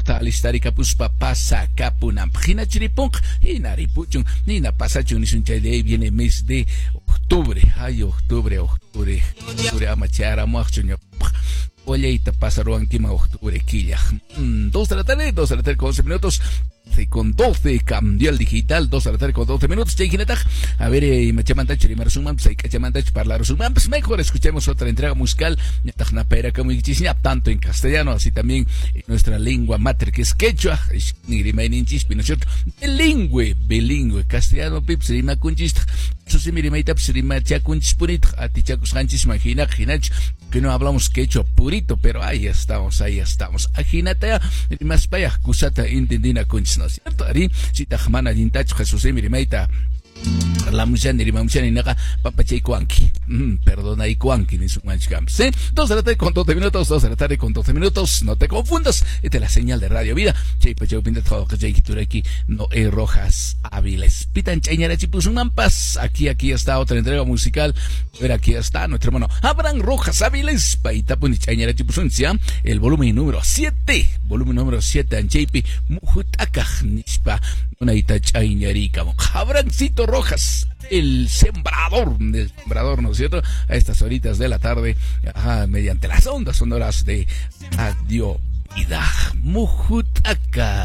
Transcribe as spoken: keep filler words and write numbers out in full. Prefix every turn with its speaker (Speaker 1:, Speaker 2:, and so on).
Speaker 1: Llaqta alistarika puspa pasa kapunam hina chiripunk hina ripuchun hina pasachun nisunchayley viene mes de octubre. Ay, octubre, octubre, octubre amachara muachun. Olleita pasaron quima octubre quilla. Mm, dos de la tarde, dos de la tarde con once minutos. Con doce cambió el digital, dos de la tarde con doce minutos. A ver, eh, Machamantach, Rimar Sumam, Saicachamantach, Parlar Sumam. Pues mejor escuchemos otra entrega musical. Tanto en castellano, así también en nuestra lengua mater, que es quechua. Bilingüe, bilingüe, castellano, pips, rima kunchist. Eso sí, mire, maita, pues rima chacunchis purit. Atichacus hanchis, magina, ginach. Que no hablamos quechua purito, pero ahí estamos, ahí estamos. Ajinata, más paya, cusata, intendina kunchis, ¿no es cierto? Ari, si tajmana, dintach, Jesús, mire, maita. La muchana y mamuchana y naga papachay cuanqui. Mm, perdona y cuanqui ni su manchcamps, ¿eh? Dos de la tarde con doce minutos, dos de la tarde con doce minutos. No te confundas, esta es la señal de Radio Vida. Chay pachau pinta todo que chay aquí no hay Rojas Áviles. Pitan chañara chipusumampas. Aquí, aquí está otra entrega musical. Pero aquí está nuestro hermano Abraham Rojas Áviles. Paitapun y chañara chipusuncia. El volumen número siete. Volumen número siete. Anchaypi mujutakaj nispa. Una ita chañarica. Abrahamcito Rojas, el sembrador del sembrador, ¿no es cierto? A estas horitas de la tarde, ajá, mediante las ondas sonoras de Radio Vida. Mujutaka.